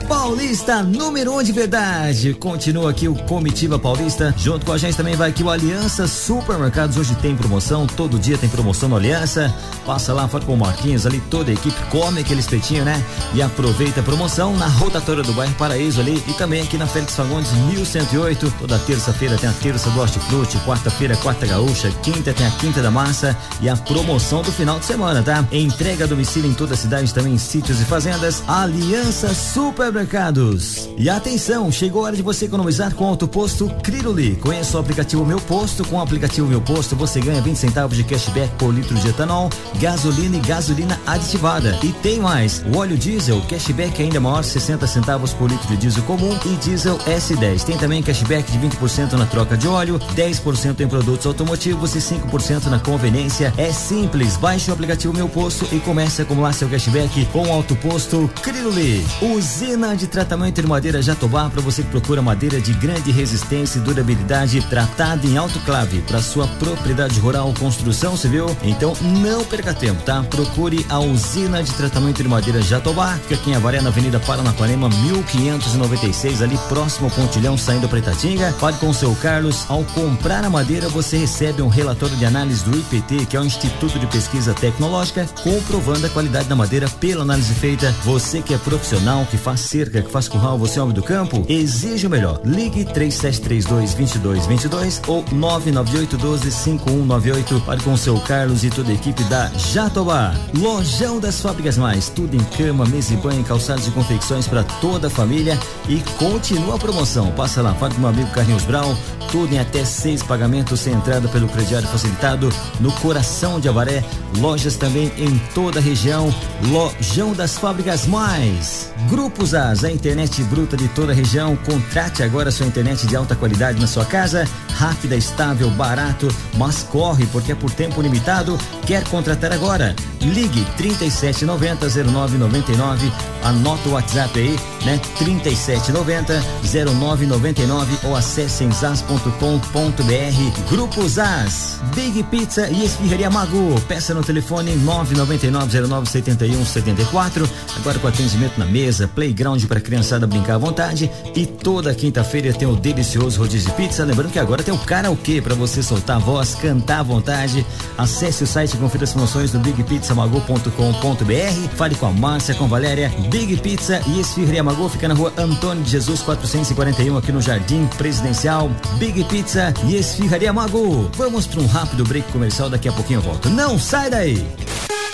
Paulista, número 1 de verdade. Continua aqui o Comitiva Paulista. Junto com a gente também vai aqui o Aliança Supermercados. Hoje tem promoção, todo dia tem promoção no Aliança. Passa lá, fala com o Marquinhos ali, toda a equipe come aquele espetinho, né? E aproveita a promoção na rotatória do bairro Paraíso ali e também aqui na Félix Fagundes 1108. Toda terça-feira tem a terça do hortifruti, quarta-feira quarta gaúcha, quinta tem a quinta da massa e a promoção do final de semana, tá? Entrega a domicílio em toda a cidade, também em sítios e fazendas. Aliança Supermercados. E atenção, chegou a hora de você economizar com o autoposto Criroli. Conheça o aplicativo Meu Posto. Com o aplicativo Meu Posto você ganha 20 centavos de cashback por litro de etanol, gasolina e gasolina aditivada. E tem mais, o óleo diesel, cashback ainda maior, 60 centavos por litro de diesel comum e diesel S10. Tem também cashback de 20% na troca de óleo, 10% em produtos automotivos e 5% na conveniência. É simples, baixe o aplicativo Meu Posto e comece a acumular seu cashback com o autoposto Criroli. Usina de tratamento de madeira Jatobá, para você que procura madeira de grande resistência e durabilidade, tratada em autoclave para sua propriedade rural, construção civil. Então não perca tempo, tá? Procure a Usina de tratamento de madeira Jatobá, fica aqui em Avaré, na Avenida Paranapanema 1596, ali próximo ao Pontilhão, saindo para Itatinga. Fale com o seu Carlos. Ao comprar a madeira você recebe um relatório de análise do IPT, que é o Instituto de Pesquisa Tecnológica, comprovando a qualidade da madeira pela análise feita. Você que é profissional, que faz cerca, que faz curral, você é homem do campo, exige o melhor. Ligue 3732-2222 ou 99812-5198. Fale com o seu Carlos e toda a equipe da Jatobá. Lojão das Fábricas Mais, tudo em cama, mesa e banho, calçados e confecções para toda a família. E continua a promoção. Passa lá, fale com o meu amigo Carlinhos Brau. Tudo em até 6 pagamentos sem entrada pelo crediário facilitado no coração de Avaré. Lojas também em toda a região. Lojão das Fábricas Mais. Grupo ZAS, a internet bruta de toda a região. Contrate agora sua internet de alta qualidade na sua casa. Rápida, estável, barato, mas corre porque é por tempo limitado. Quer contratar agora? Ligue 3790-0999. Anota o WhatsApp aí, né? 3790-0999 ou acesse em zaz.com.br. Grupo ZAS, Big Pizza e Esfirraria Magu. Peça no telefone 999-09-7174. Agora com atendimento na mesa, playground para criançada brincar à vontade. E toda quinta-feira tem o delicioso rodízio de pizza. Lembrando que agora tem o karaokê para você soltar a voz, cantar à vontade. Acesse o site e confira as promoções do bigpizzamagu.com.br. Fale com a Márcia, com a Valéria. Big Pizza e Esfirraria Magu fica na rua Antônio de Jesus 441, aqui no Jardim Presidencial. Big Pizza e Esfirraria Magu. Vamos para um rápido break comercial, daqui a pouquinho eu volto. Não sai daí!